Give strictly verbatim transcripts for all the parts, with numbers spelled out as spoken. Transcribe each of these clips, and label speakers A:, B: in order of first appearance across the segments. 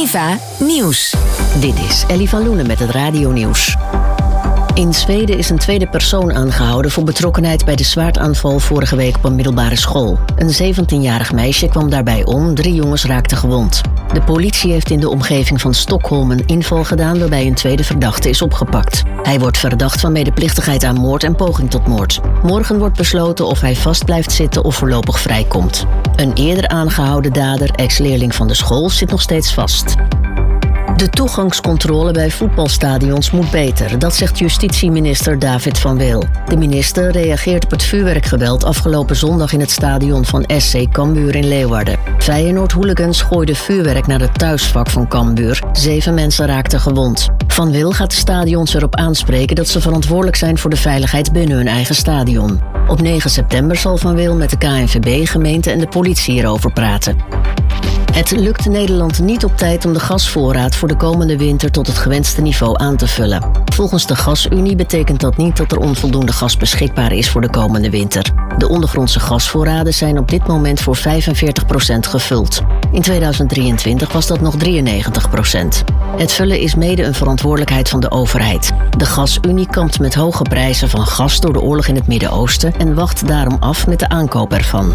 A: Eva Nieuws.
B: Dit is Ellie van Loenen met het Radio Nieuws. In Zweden is een tweede persoon aangehouden voor betrokkenheid bij de zwaardaanval vorige week op een middelbare school. Een zeventienjarig meisje kwam daarbij om, drie jongens raakten gewond. De politie heeft in de omgeving van Stockholm een inval gedaan waarbij een tweede verdachte is opgepakt. Hij wordt verdacht van medeplichtigheid aan moord en poging tot moord. Morgen wordt besloten of hij vast blijft zitten of voorlopig vrijkomt. Een eerder aangehouden dader, ex-leerling van de school, zit nog steeds vast. De toegangscontrole bij voetbalstadions moet beter, dat zegt justitieminister David van Wil. De minister reageert op het vuurwerkgeweld afgelopen zondag in het stadion van S C Cambuur in Leeuwarden. Feyenoord-hooligans gooiden vuurwerk naar het thuisvak van Cambuur. Zeven mensen raakten gewond. Van Wil gaat de stadions erop aanspreken dat ze verantwoordelijk zijn voor de veiligheid binnen hun eigen stadion. Op negen september zal Van Wil met de K N V B, gemeente en de politie hierover praten. Het lukt Nederland niet op tijd om de gasvoorraad voor de komende winter tot het gewenste niveau aan te vullen. Volgens de Gasunie betekent dat niet dat er onvoldoende gas beschikbaar is voor de komende winter. De ondergrondse gasvoorraden zijn op dit moment voor vijfenveertig procent gevuld. In tweeduizend drieëntwintig was dat nog drieënnegentig procent. Het vullen is mede een verantwoordelijkheid van de overheid. De Gasunie kampt met hoge prijzen van gas door de oorlog in het Midden-Oosten en wacht daarom af met de aankoop ervan.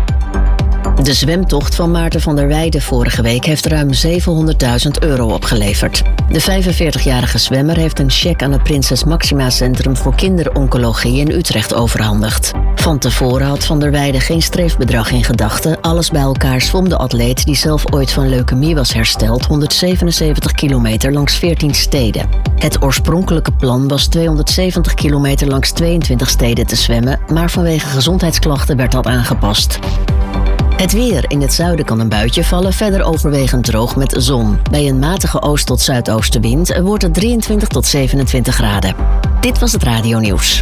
B: De zwemtocht van Maarten van der Weijden vorige week heeft ruim zevenhonderdduizend euro opgeleverd. De vijfenveertigjarige zwemmer heeft een cheque aan het Prinses Maxima Centrum voor Kinderoncologie in Utrecht overhandigd. Van tevoren had Van der Weijden geen streefbedrag in gedachten. Alles bij elkaar zwom de atleet, die zelf ooit van leukemie was hersteld, honderdzevenenzeventig kilometer langs veertien steden. Het oorspronkelijke plan was tweehonderdzeventig kilometer langs tweeëntwintig steden te zwemmen, maar vanwege gezondheidsklachten werd dat aangepast. Het weer. In het zuiden kan een buitje vallen, verder overwegend droog met zon. Bij een matige oost- tot zuidoostenwind wordt het drieëntwintig tot zevenentwintig graden. Dit was het Radio Nieuws.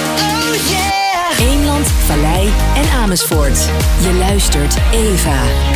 A: Eemland, Vallei en Amersfoort. Je luistert Eva.